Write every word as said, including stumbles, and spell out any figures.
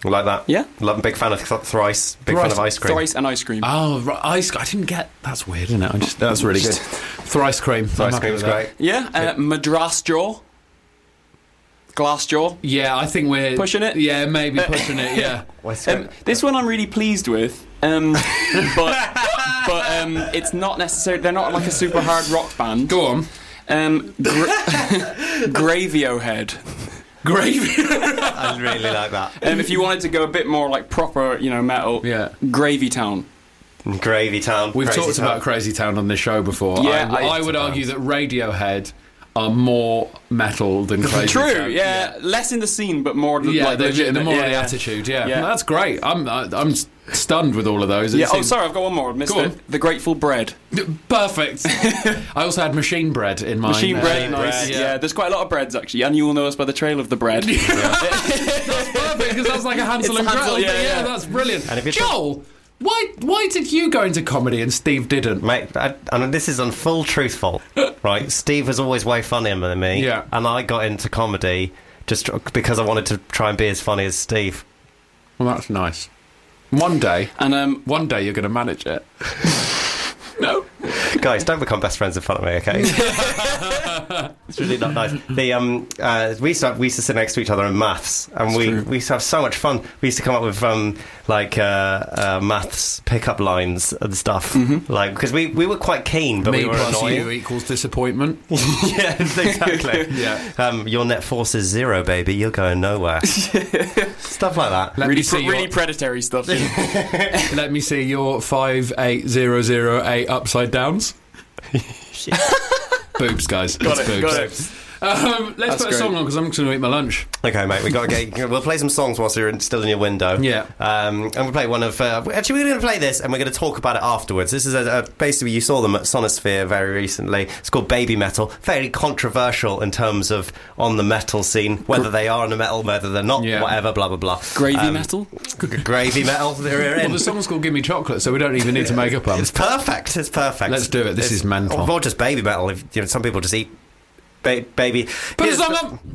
Like that. Yeah. Love, big fan of Thrice. Big Thrice. fan of ice cream. Thrice and ice cream. Oh, right, ice. I didn't get. That's weird, isn't it? I just. That's really good. Thrice cream. Thrice cream was great. Yeah, uh, Madras jaw. Glass jaw. Yeah, I think we're Pushing it? Yeah, maybe pushing it. Yeah. Um, this one I'm really pleased with, um, but but um, it's not necessarily. They're not like a super hard rock band. Go on. Um, gra- Gravio Head. Gravy. I really like that. Um, if you wanted to go a bit more like proper, you know, metal. Yeah. Gravy Town. Gravy Town. We've Crazy talked Town. about Crazy Town on this show before. Yeah, I, I- I would argue that Radiohead are more metal than Crazy True. Town. Yeah. less in the scene, but more Yeah, like the, legitimate. the more yeah, the yeah. attitude, yeah. Yeah. That's great. I'm I, I'm stunned with all of those. It Yeah. Oh, seems- sorry, I've got one more. I missed Go it. on. The Grateful Bread. Perfect. I also had machine bread in my Machine bread, uh, nice. bread, Yeah. yeah. there's quite a lot of breads actually, and you will know us by the trail of the bread. That's perfect because that's like a Hansel It's and Hansel, Gretel. yeah, thing. Yeah, yeah. that's brilliant. And if you- Joel, why why did you go into comedy and Steve didn't? Mate, I, I mean, this is on full truthful, right? Steve was always way funnier than me, Yeah. and I got into comedy just because I wanted to try and be as funny as Steve. Well, that's nice. One day, And um, one day you're going to manage it. no. Guys, don't become best friends in front of me, okay? It's really not nice. The um, uh, we used to have, we used to sit next to each other in maths, and we, true. we used to have so much fun. We used to come up with um, like uh, uh, maths pickup lines and stuff, like because we, we were quite keen, but Me we were plus annoying. you equals disappointment. Yeah, exactly. Yeah. Um, your net force is zero, baby. You're going nowhere. Stuff like that. Let Really, me see pre- really your, predatory stuff. let me see your five eight zero zero eight upside downs. Boobs, guys. Got It's it, boobs. got it. Um, let's That's put a great. song on because I'm just going to eat my lunch. Okay, mate. We got to get. We'll play some songs whilst you're in, still in your window. Yeah. Um, and we'll play one of. Uh, actually, we're going to play this, and we're going to talk about it afterwards. This is a, a, basically you saw them at Sonosphere very recently. It's called Baby Metal. Very controversial in terms of on the metal scene, whether they are on the metal, whether they're not, Yeah. whatever. Blah blah blah. Gravy Um, metal. Gravy metal. They're Well, in. the song's called Give Me Chocolate, so we don't even need to make up one. It's perfect. It's perfect. Let's do it. This It's- is mental. Or just baby metal. If, you know, some people just eat ba- baby. Put the Here's- song on!